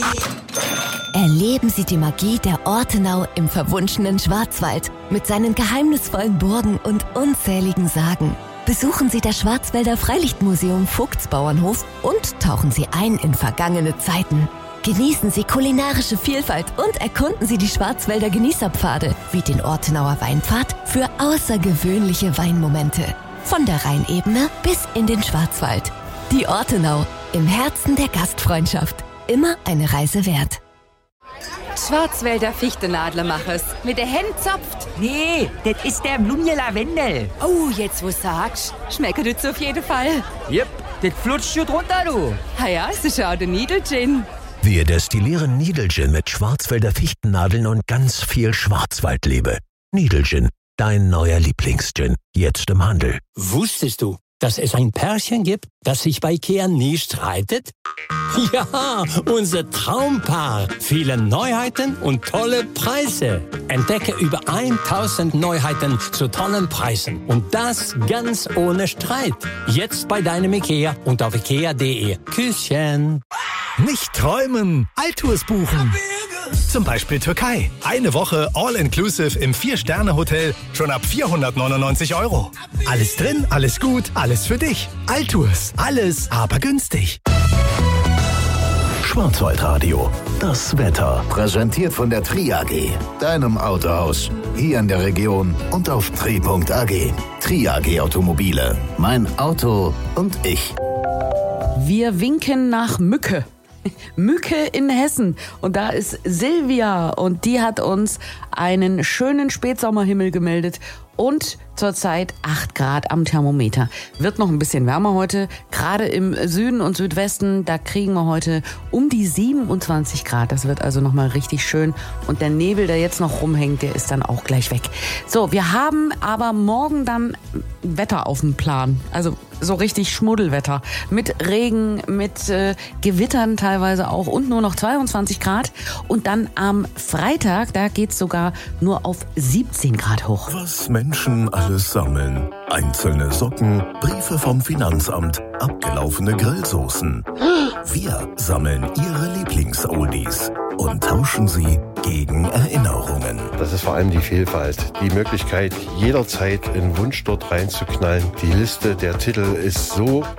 Erleben Sie die Magie der Ortenau im verwunschenen Schwarzwald mit seinen geheimnisvollen Burgen und unzähligen Sagen. Besuchen Sie das Schwarzwälder Freilichtmuseum Vogtsbauernhof und tauchen Sie ein in vergangene Zeiten. Genießen Sie kulinarische Vielfalt und erkunden Sie die Schwarzwälder Genießerpfade wie den Ortenauer Weinpfad für außergewöhnliche Weinmomente. Von der Rheinebene bis in den Schwarzwald. Die Ortenau, im Herzen der Gastfreundschaft. Immer eine Reise wert. Schwarzwälder Fichtenadler mach es. Mit der Hand zopft. Nee, das ist der Blumje Lavendel. Oh, jetzt wo sagst, schmeckt das auf jeden Fall. Jep, das flutscht schon drunter, du. Ja, es ist auch der Niedelgin. Wir destillieren Niedelgin mit Schwarzwälder Fichtennadeln und ganz viel Schwarzwaldliebe. Niedelgin, dein neuer Lieblingsgin. Jetzt im Handel. Wusstest du, dass es ein Pärchen gibt, das sich bei Ikea nie streitet? Ja, unser Traumpaar. Viele Neuheiten und tolle Preise. Entdecke über 1000 Neuheiten zu tollen Preisen. Und das ganz ohne Streit. Jetzt bei deinem Ikea und auf ikea.de. Küsschen. Nicht träumen, Altours buchen. Zum Beispiel Türkei. Eine Woche All-Inclusive im 4-Sterne-Hotel. Schon ab 499 €. Alles drin, alles gut, alles für dich. Altours. Alles, aber günstig. Schwarzwaldradio. Das Wetter. Präsentiert von der Tri AG, deinem Autohaus. Hier in der Region und auf tri.ag. Tri AG Automobile. Mein Auto und ich. Wir winken nach Mücke. Mücke in Hessen. Und da ist Silvia und die hat uns einen schönen Spätsommerhimmel gemeldet und zurzeit 8 Grad am Thermometer. Wird noch ein bisschen wärmer heute. Gerade im Süden und Südwesten, da kriegen wir heute um die 27 Grad. Das wird also nochmal richtig schön. Und der Nebel, der jetzt noch rumhängt, der ist dann auch gleich weg. So, wir haben aber morgen dann Wetter auf dem Plan. Also so richtig Schmuddelwetter. Mit Regen, mit Gewittern teilweise auch und nur noch 22 Grad. Und dann am Freitag, da geht's sogar nur auf 17 Grad hoch. Was Menschen alles sammeln. Einzelne Socken, Briefe vom Finanzamt, abgelaufene Grillsoßen. Wir sammeln Ihre Lieblings-Oldies und tauschen sie gegen Erinnerungen. Das ist vor allem die Vielfalt, die Möglichkeit, jederzeit einen Wunsch dort reinzuknallen. Die Liste der Titel ist so